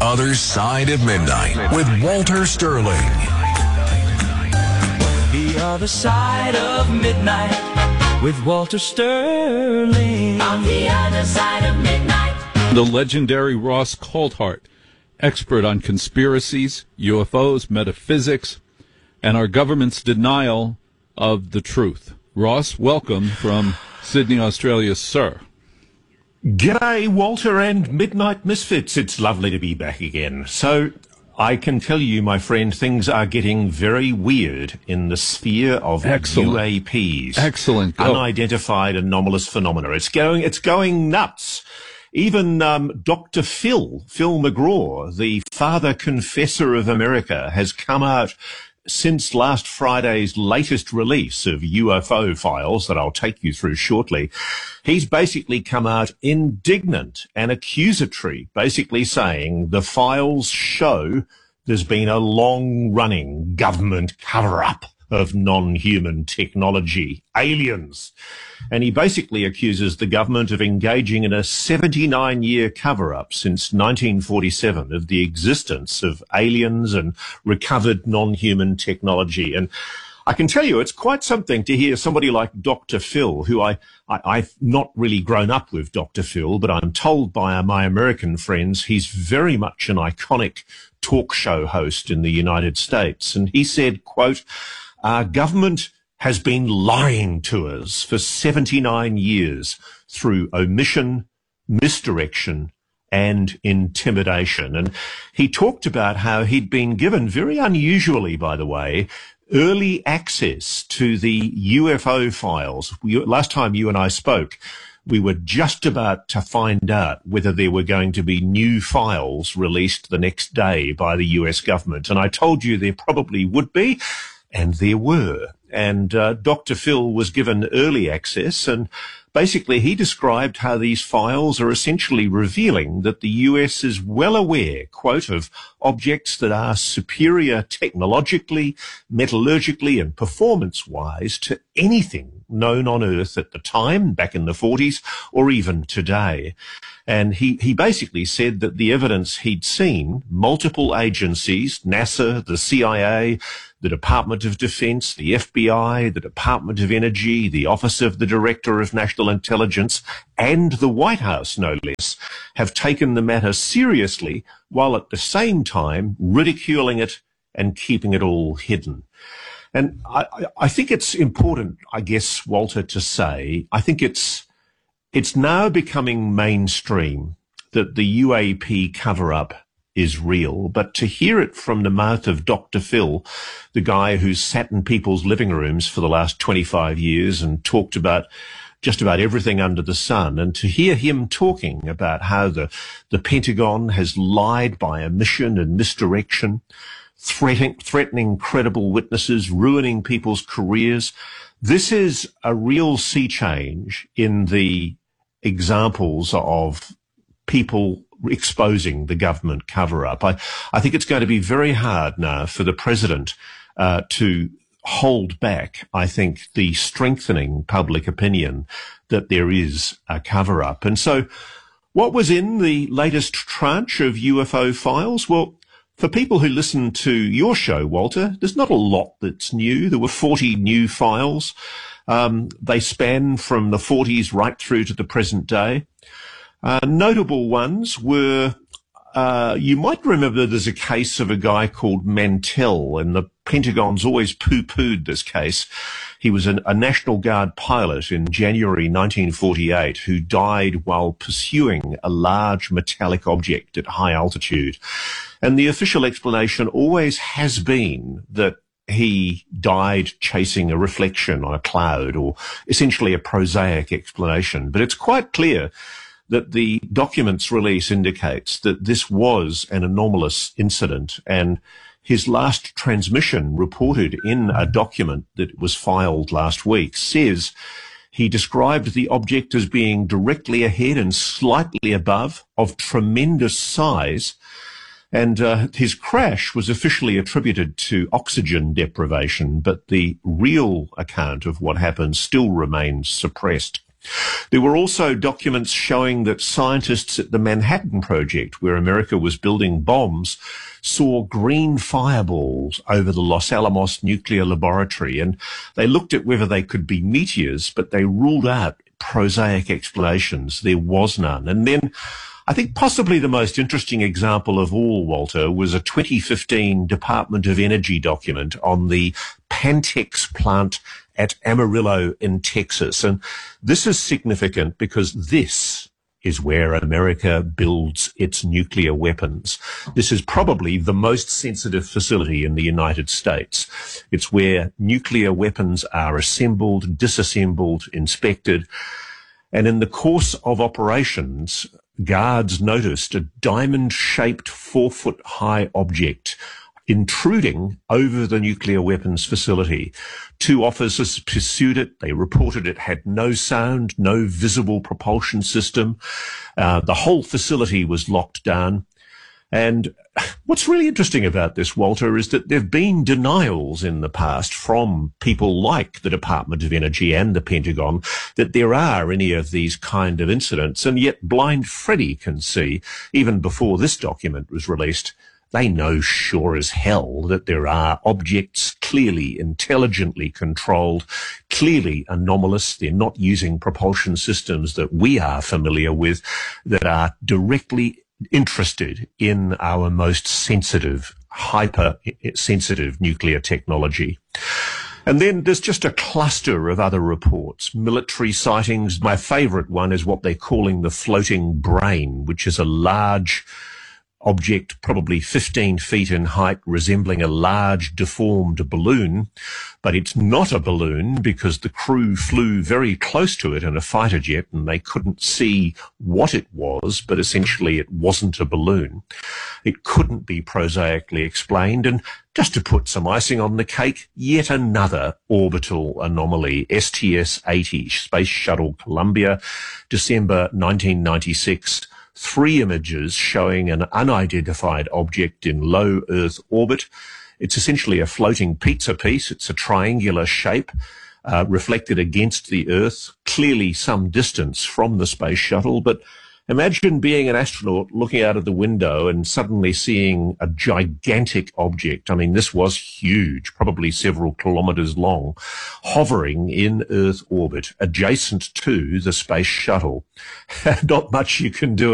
Other Side of Midnight with Walter Sterling. The Other Side of Midnight with Walter Sterling. On the Other Side of Midnight. The legendary Ross Coulthart, expert on conspiracies, UFOs, metaphysics, and our government's denial of the truth. Ross, welcome from Sydney, Australia, sir. G'day, Walter and Midnight Misfits. It's lovely to be back again. So, I can tell you, my friend, things are getting very weird in the sphere of UAPs. Excellent. Unidentified anomalous phenomena. It's going nuts. Even Dr. Phil McGraw, the father confessor of America, has come out since last Friday's latest release of UFO files that I'll take you through shortly. He's basically come out indignant and accusatory, basically saying the files show there's been a long-running government cover-up of non-human technology, aliens. And he basically accuses the government of engaging in a 79-year cover-up since 1947 of the existence of aliens and recovered non-human technology. And I can tell you, it's quite something to hear somebody like Dr. Phil, who I've not really grown up with Dr. Phil, but I'm told by my American friends he's very much an iconic talk show host in the United States. And he said, quote, "Our government has been lying to us for 79 years through omission, misdirection, and intimidation." And he talked about how he'd been given, very unusually, by the way, early access to the UFO files. Last time you and I spoke, we were just about to find out whether there were going to be new files released the next day by the US government. And I told you there probably would be. And there were. And Dr. Phil was given early access, and basically he described how these files are essentially revealing that the US is well aware, quote, of objects that are superior technologically, metallurgically, and performance-wise to anything known on Earth at the time, back in the 40s, or even today. And he basically said that the evidence he'd seen, multiple agencies, NASA, the CIA, the Department of Defense, the FBI, the Department of Energy, the Office of the Director of National Intelligence, and the White House, no less, have taken the matter seriously while at the same time ridiculing it and keeping it all hidden. And I think it's important, I guess, Walter, to say, I think it's now becoming mainstream that the UAP cover-up is real, but to hear it from the mouth of Dr. Phil, the guy who's sat in people's living rooms for the last 25 years and talked about just about everything under the sun, and to hear him talking about how the Pentagon has lied by omission and misdirection, threatening credible witnesses, ruining people's careers. This is a real sea change in the examples of people exposing the government cover-up. I think it's going to be very hard now for the president to hold back, I think, the strengthening public opinion that there is a cover-up. And so what was in the latest tranche of UFO files? Well, for people who listen to your show, Walter, there's not a lot that's new. There were 40 new files. They span from the 40s right through to the present day. Notable ones were, you might remember there's a case of a guy called Mantell, and the Pentagon's always poo-pooed this case. He was a National Guard pilot in January 1948 who died while pursuing a large metallic object at high altitude. And the official explanation always has been that he died chasing a reflection on a cloud, or essentially a prosaic explanation. But it's quite clear that the documents release indicates that this was an anomalous incident, and his last transmission reported in a document that was filed last week says he described the object as being directly ahead and slightly above, of tremendous size, and his crash was officially attributed to oxygen deprivation, but the real account of what happened still remains suppressed. There were also documents showing that scientists at the Manhattan Project, where America was building bombs, saw green fireballs over the Los Alamos nuclear laboratory, and they looked at whether they could be meteors, but they ruled out prosaic explanations. There was none. And then I think possibly the most interesting example of all, Walter, was a 2015 Department of Energy document on the Pantex plant at Amarillo in Texas. And this is significant because this is where America builds its nuclear weapons. This is probably the most sensitive facility in the United States. It's where nuclear weapons are assembled, disassembled, inspected. And in the course of operations, guards noticed a diamond-shaped 4-foot-high object intruding over the nuclear weapons facility. 2 officers pursued it. They reported it had no sound, no visible propulsion system. The whole facility was locked down. And what's really interesting about this, Walter, is that there have been denials in the past from people like the Department of Energy and the Pentagon that there are any of these kind of incidents. And yet Blind Freddy can see, even before this document was released, they know sure as hell that there are objects clearly intelligently controlled, clearly anomalous. They're not using propulsion systems that we are familiar with, that are directly interested in our most sensitive, hyper-sensitive nuclear technology. And then there's just a cluster of other reports, military sightings. My favourite one is what they're calling the floating brain, which is a large object, probably 15 feet in height, resembling a large deformed balloon. But it's not a balloon because the crew flew very close to it in a fighter jet and they couldn't see what it was, but essentially it wasn't a balloon. It couldn't be prosaically explained. And just to put some icing on the cake, yet another orbital anomaly, STS-80, Space Shuttle Columbia, December 1996. 3 images showing an unidentified object in low Earth orbit. It's essentially a floating pizza piece. It's a triangular shape, reflected against the Earth, clearly some distance from the space shuttle. But imagine being an astronaut looking out of the window and suddenly seeing a gigantic object. I mean, this was huge, probably several kilometers long, hovering in Earth orbit adjacent to the space shuttle. Not much you can do